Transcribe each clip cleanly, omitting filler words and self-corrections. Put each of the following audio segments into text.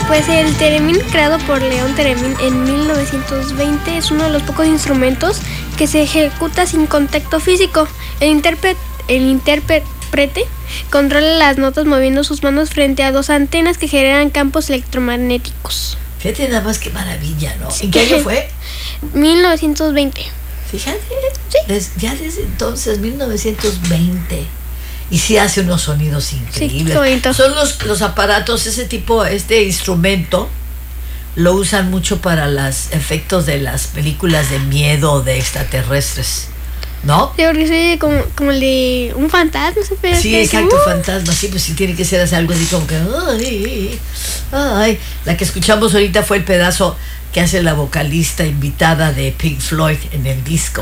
Pues el theremin, creado por León Theremin en 1920, es uno de los pocos instrumentos que se ejecuta sin contacto físico. El intérprete controla las notas moviendo sus manos frente a dos antenas que generan campos electromagnéticos. Fíjate nada más, qué maravilla, ¿no? ¿En qué año fue? 1920. Fíjate, sí. Ya desde entonces, 1920. Y sí hace unos sonidos increíbles. Sí, son los aparatos, ese tipo, este instrumento lo usan mucho para los efectos de las películas de miedo de extraterrestres, ¿no? Sí, porque soy como el de un fantasma, ¿se puede Sí, exacto, fantasma, sí, pues sí tiene que ser algo así como que ay. La que escuchamos ahorita fue el pedazo que hace la vocalista invitada de Pink Floyd en el disco.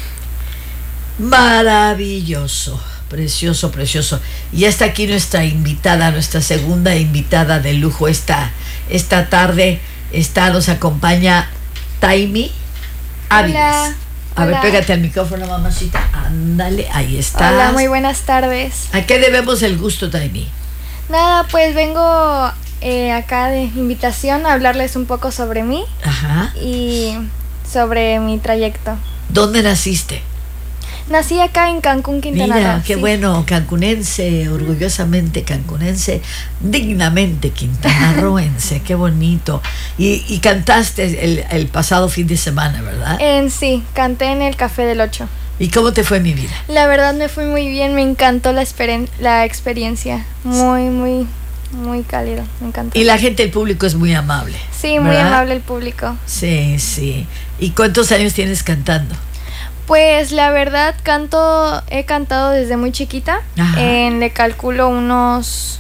Maravilloso. Precioso, precioso. Y ya está aquí nuestra invitada, nuestra segunda invitada de lujo esta tarde. Nos acompaña Taimi Áviles. Hola. A ver, pégate al micrófono, mamacita. Ándale, ahí estás. Hola, muy buenas tardes. ¿A qué debemos el gusto, Taimi? Nada, pues vengo acá de invitación a hablarles un poco sobre mí. Ajá. Y sobre mi trayecto. ¿Dónde naciste? Nací acá en Cancún, Quintana Roo. Mira, qué sí. Bueno, cancunense, orgullosamente cancunense, dignamente quintanarroense, qué bonito. Y cantaste el pasado fin de semana, ¿verdad? Sí, canté en el Café del Ocho. ¿Y cómo te fue, mi vida? La verdad me fue muy bien, me encantó la experiencia, muy cálido, me encantó. Y la gente, el público es muy amable. Sí, muy ¿verdad? amable el público. Sí. ¿Y cuántos años tienes cantando? Pues la verdad he cantado desde muy chiquita. Le calculo unos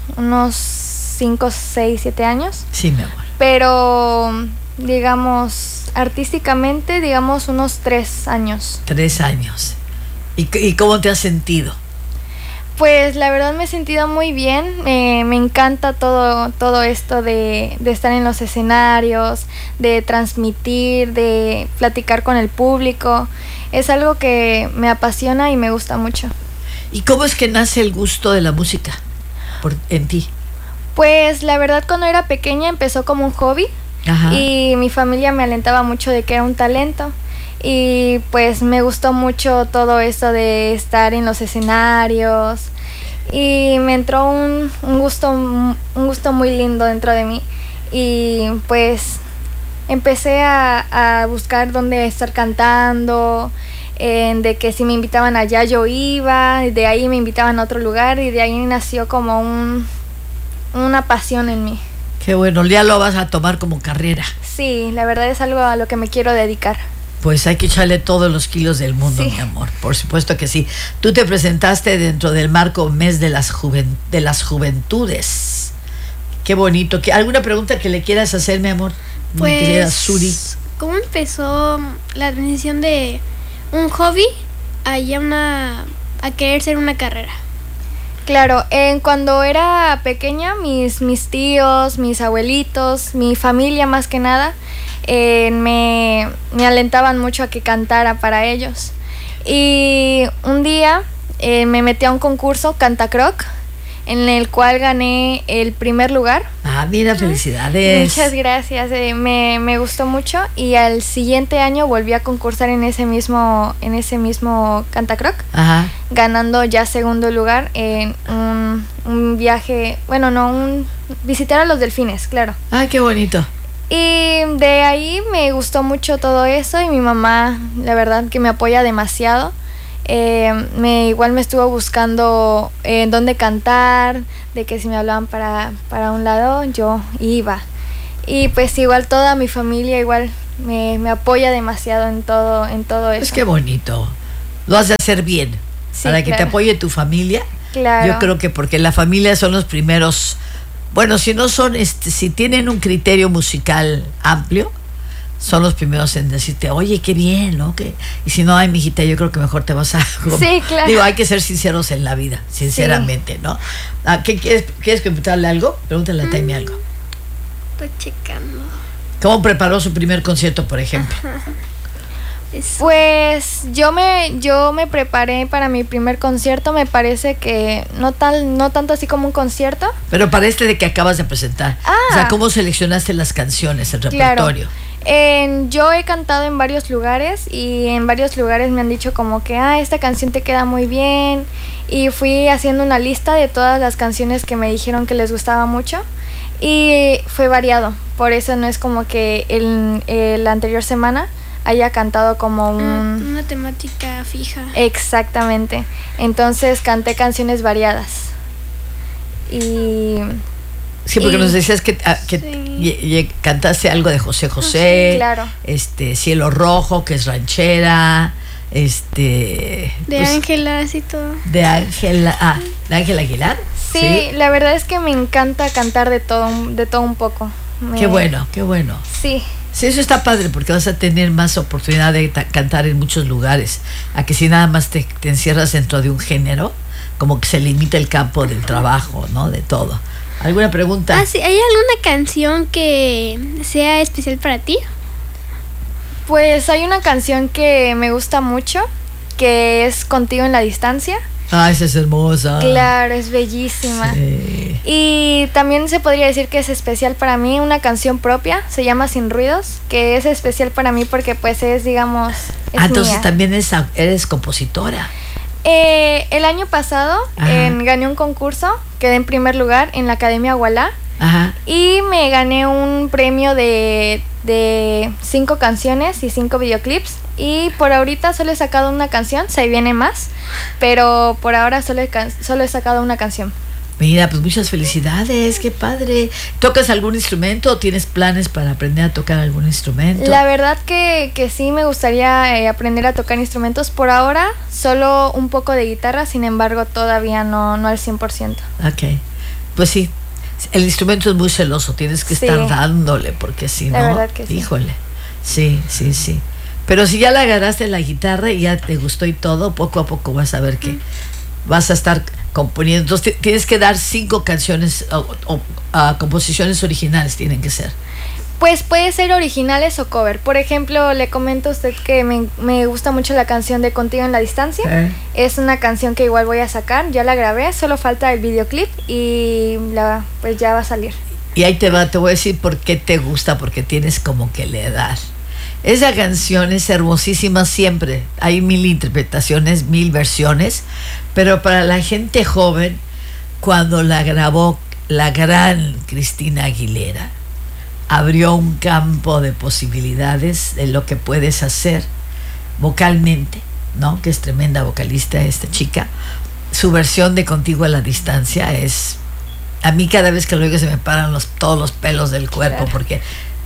5, 6, 7 años. Sí, mi amor. Pero digamos, artísticamente, digamos unos 3 años. 3 años. ¿Y cómo te has sentido? Pues la verdad me he sentido muy bien, me encanta todo esto de estar en los escenarios, de transmitir, de platicar con el público. Es algo que me apasiona y me gusta mucho. ¿Y cómo es que nace el gusto de la música en ti? Pues la verdad cuando era pequeña empezó como un hobby. Ajá. Y mi familia me alentaba mucho de que era un talento. Y pues me gustó mucho todo eso de estar en los escenarios y me entró un gusto muy lindo dentro de mí y pues empecé a buscar dónde estar cantando, de que si me invitaban allá yo iba, de ahí me invitaban a otro lugar y de ahí nació como una pasión en mí. Qué bueno, ya lo vas a tomar como carrera. Sí, la verdad es algo a lo que me quiero dedicar. Pues hay que echarle todos los kilos del mundo, sí, mi amor. Por supuesto que sí. Tú te presentaste dentro del marco mes de las juventudes. Qué bonito. ¿Alguna pregunta que le quieras hacer, mi amor? Pues, mi querida Suri. ¿Cómo empezó la transición de un hobby a querer ser una carrera? Claro, cuando era pequeña, mis tíos, mis abuelitos, mi familia más que nada, me alentaban mucho a que cantara para ellos. Y un día me metí a un concurso, Cantacroc, en el cual gané el primer lugar. Ah, mira, felicidades. Muchas gracias, me gustó mucho y al siguiente año volví a concursar en ese mismo Cantacroc. Ajá. Ganando ya segundo lugar en un viaje, visitar a los delfines, claro. Ah, qué bonito. Y de ahí me gustó mucho todo eso y mi mamá, la verdad que me apoya demasiado. Igual me estuvo buscando dónde cantar, de que si me hablaban para un lado, yo iba. Y pues igual toda mi familia igual me apoya demasiado en todo eso. Es que bonito. Lo has de hacer bien, sí, para que te apoye tu familia. Claro. Yo creo que porque la familia son los primeros. Bueno, si no son, si tienen un criterio musical amplio, son los primeros en decirte, oye, qué bien, ¿no? Y si no, ay, mijita, yo creo que mejor te vas a... Sí, claro. Digo, hay que ser sinceros en la vida, sinceramente, sí, ¿no? ¿Qué quieres preguntarle algo? Pregúntale a Taimi algo. Estoy checando. ¿Cómo preparó su primer concierto, por ejemplo? Pues yo me preparé para mi primer concierto, me parece que no tanto así como un concierto. Pero para de que acabas de presentar. O sea, ¿cómo seleccionaste las canciones, el repertorio? Yo he cantado en varios lugares y en varios lugares me han dicho como que esta canción te queda muy bien, y fui haciendo una lista de todas las canciones que me dijeron que les gustaba mucho y fue variado, por eso no es como que la anterior semana haya cantado como una temática fija. Exactamente, entonces canté canciones variadas y... Sí, porque nos decías que sí. Cantaste algo de José José, sí, claro. Cielo Rojo, que es ranchera, de Ángelas y todo. De Ángela Aguilar. Sí, la verdad es que me encanta cantar de todo un poco. Qué bueno, qué bueno. Sí. Sí, eso está padre porque vas a tener más oportunidad de cantar en muchos lugares, a que si nada más te encierras dentro de un género, como que se limita el campo del trabajo, ¿no? De todo. ¿Alguna pregunta? Sí, ¿hay alguna canción que sea especial para ti? Pues hay una canción que me gusta mucho, que es Contigo en la Distancia. Esa es hermosa. Claro, es bellísima. Sí. Y también se podría decir que es especial para mí una canción propia, se llama Sin Ruidos, que es especial para mí porque pues es, digamos, entonces mía. También eres compositora. El año pasado gané un concurso, quedé en primer lugar en la Academia Ualá. Ajá. Y me gané un premio de 5 canciones y 5 videoclips. Y por ahorita solo he sacado una canción, se viene más, pero por ahora solo he sacado una canción. Mira, pues muchas felicidades, qué padre. ¿Tocas algún instrumento o tienes planes para aprender a tocar algún instrumento? La verdad que sí me gustaría aprender a tocar instrumentos. Por ahora solo un poco de guitarra, sin embargo todavía no al 100%. Ok, pues sí, el instrumento es muy celoso, tienes que estar dándole, porque si no, la verdad que sí. Híjole, sí. Pero si ya le agarraste la guitarra y ya te gustó y todo, poco a poco vas a ver que vas a estar componiendo. Entonces tienes que dar 5 canciones o composiciones originales tienen que ser. Pues puede ser originales o cover. Por ejemplo, le comento a usted que me gusta mucho la canción de Contigo en la Distancia. Es una canción que igual voy a sacar, ya la grabé, solo falta el videoclip y pues ya va a salir. Y ahí te voy a decir por qué te gusta, porque tienes como que la edad. Esa canción es hermosísima siempre. Hay 1000 interpretaciones, 1000 versiones, pero para la gente joven, cuando la grabó la gran Cristina Aguilera, abrió un campo de posibilidades de lo que puedes hacer vocalmente, ¿no? Que es tremenda vocalista esta chica. Su versión de Contigo a la Distancia es... A mí cada vez que lo oigo se me paran todos los pelos del cuerpo, claro. Porque...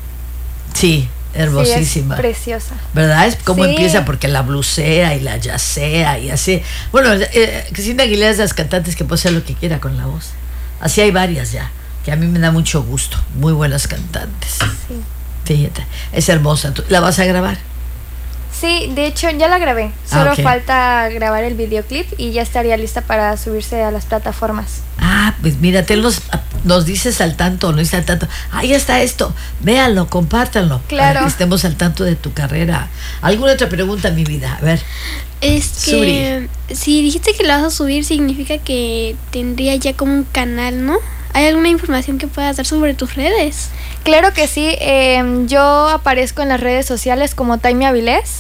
Sí, hermosísima. Sí, es preciosa. ¿Verdad? Es como sí. Empieza porque la blusea y la yacea y así. Bueno, Cristina Aguilera es de las cantantes que puede hacer lo que quiera con la voz. Así hay varias ya, que a mí me da mucho gusto. Muy buenas cantantes. Sí. Fíjate, es hermosa. ¿La vas a grabar? Sí, de hecho ya la grabé. Solo falta grabar el videoclip y ya estaría lista para subirse a las plataformas. Pues mira, nos dices al tanto, no está al tanto. Ya está esto, véanlo, compártanlo. Claro. Para que estemos al tanto de tu carrera. ¿Alguna otra pregunta, mi vida? A ver. Es que si dijiste que la vas a subir, significa que tendría ya como un canal, ¿no? ¿Hay alguna información que puedas dar sobre tus redes? Claro que sí. Yo aparezco en las redes sociales como Taimi Avilés.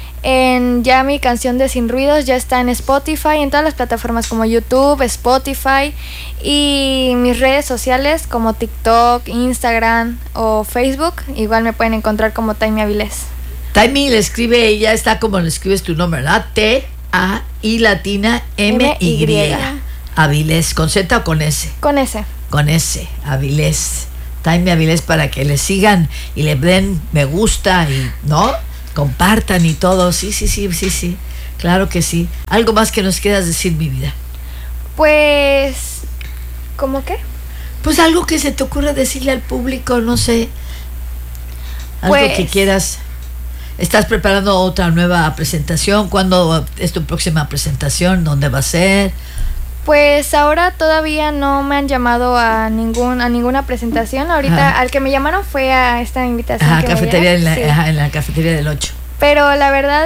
Ya mi canción de Sin Ruidos ya está en Spotify, en todas las plataformas como YouTube, Spotify, y mis redes sociales como TikTok, Instagram o Facebook, igual me pueden encontrar como Taimi Avilés. Taimi le escribe, ella está como le escribes tu nombre, ¿verdad? T-A-I latina M-Y. Avilés, ¿con Z o con S? Con S. Con S, Avilés. Taimi Avilés, para que le sigan y le den me gusta y, ¿no? Compartan y todo. Sí. Claro que sí. ¿Algo más que nos quieras decir, mi vida? Pues... ¿cómo qué? Pues algo que se te ocurra decirle al público, no sé. Algo que quieras. ¿Estás preparando otra nueva presentación? ¿Cuándo es tu próxima presentación? ¿Dónde va a ser? Pues ahora todavía no me han llamado a ninguna presentación. Ahorita al que me llamaron fue a esta invitación. En la cafetería del 8. Pero la verdad,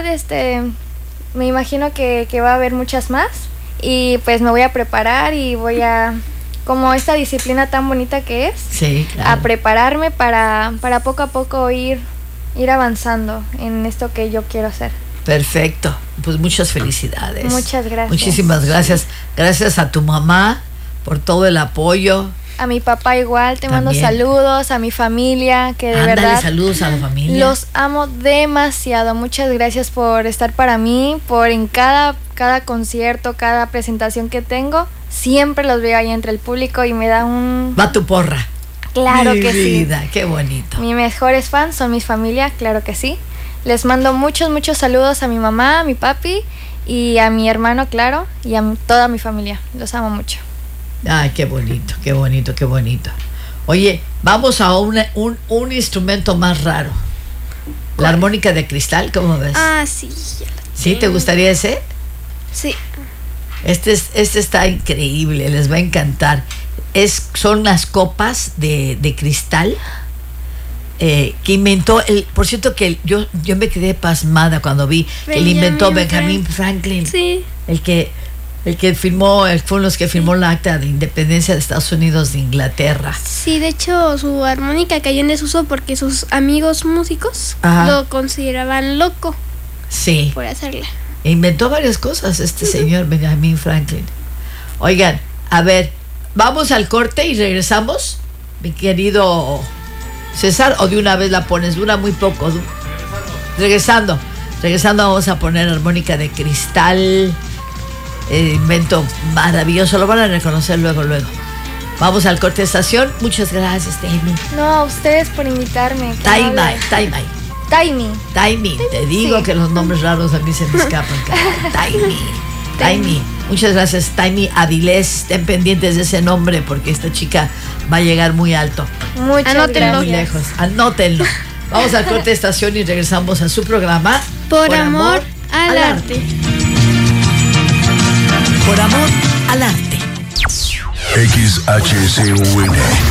me imagino que va a haber muchas más. Y pues me voy a preparar y voy a, como esta disciplina tan bonita que es, sí, claro, a prepararme para poco a poco ir avanzando en esto que yo quiero hacer. Perfecto, pues muchas felicidades. Muchas gracias. Muchísimas gracias. Gracias a tu mamá por todo el apoyo. A mi papá igual, te mando saludos, a mi familia, que de Ándale, verdad saludos a la familia. los amo demasiado. Muchas gracias por estar para mí, por en cada concierto, cada presentación que tengo, siempre los veo ahí entre el público y me da un... Va tu porra. Claro que vida, sí. Qué bonito. Mis mejores fans son mi familia, claro que sí. Les mando muchos saludos a mi mamá, a mi papi y a mi hermano, claro, y a toda mi familia. Los amo mucho. Ay, qué bonito, qué bonito, qué bonito. Oye, vamos a un instrumento más raro. La armónica de cristal, ¿cómo ves? Ah, sí. ¿Sí? ¿Te gustaría ese? Sí. Este está increíble, les va a encantar. Son las copas de cristal que inventó por cierto que yo me quedé pasmada cuando vi que él inventó Benjamin Franklin. Sí. El que firmó, fueron los que firmó la acta de independencia de Estados Unidos de Inglaterra. Sí, de hecho su armónica cayó en desuso porque sus amigos músicos lo consideraban loco. Sí. Por hacerla. Inventó varias cosas señor Benjamin Franklin. Oigan, a ver, vamos al corte y regresamos, mi querido César, o de una vez la pones, dura muy poco. Regresando vamos a poner armónica de cristal. Invento maravilloso, lo van a reconocer luego. Vamos al corte de estación. Muchas gracias, Taimi. No, a ustedes por invitarme. Taimi, te digo que los nombres raros a mí se me escapan. Taimi. Muchas gracias, Taimi Avilés. Estén pendientes de ese nombre porque esta chica va a llegar muy alto. Anótenlo. Muy lejos. Anótenlo. Vamos al corte de estación y regresamos a su programa Por amor al arte. Por amor al arte. XHCUN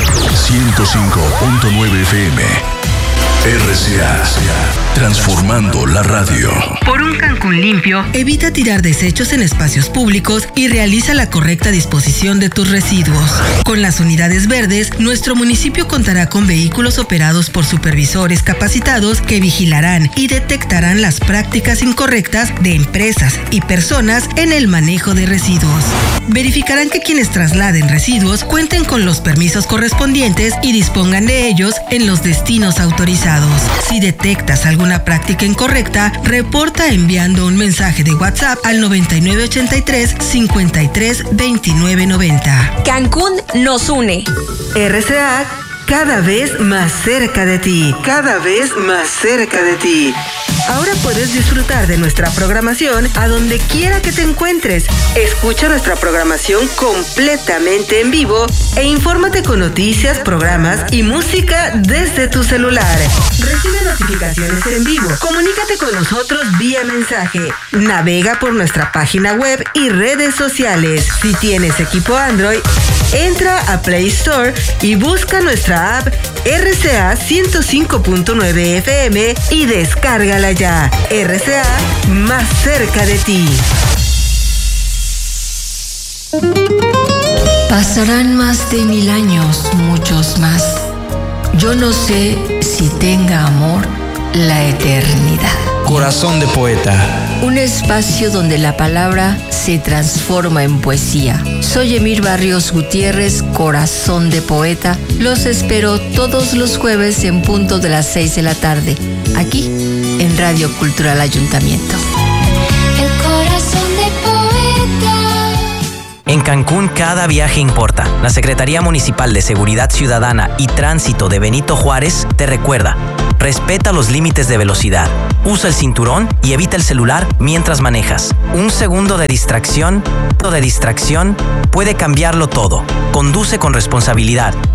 105.9 FM. RCA, transformando la radio. Por un Cancún limpio. Evita tirar desechos en espacios públicos y realiza la correcta disposición de tus residuos. Con las unidades verdes, nuestro municipio contará con vehículos operados por supervisores capacitados que vigilarán y detectarán las prácticas incorrectas de empresas y personas en el manejo de residuos. Verificarán que quienes trasladen residuos cuenten con los permisos correspondientes y dispongan de ellos en los destinos autorizados. Si detectas alguna práctica incorrecta, reporta enviando un mensaje de WhatsApp al 9983-532990. Cancún nos une. RCA, cada vez más cerca de ti. Cada vez más cerca de ti. Ahora puedes disfrutar de nuestra programación a donde quiera que te encuentres. Escucha nuestra programación completamente en vivo e infórmate con noticias, programas y música desde tu celular. Recibe notificaciones en vivo. Comunícate con nosotros vía mensaje. Navega por nuestra página web y redes sociales. Si tienes equipo Android, entra a Play Store y busca nuestra app RCA 105.9 FM y descárgala ya. RCA, más cerca de ti. Pasarán más de 1000 años, muchos más. Yo no sé si tenga amor la eternidad. Corazón de poeta. Un espacio donde la palabra se transforma en poesía. Soy Emir Barrios Gutiérrez, Corazón de Poeta. Los espero todos los jueves en punto de las 6 de la tarde, aquí en Radio Cultural Ayuntamiento. El corazón de poeta. En Cancún cada viaje importa. La Secretaría Municipal de Seguridad Ciudadana y Tránsito de Benito Juárez te recuerda: respeta los límites de velocidad, usa el cinturón y evita el celular mientras manejas. Un segundo de distracción puede cambiarlo todo. Conduce con responsabilidad.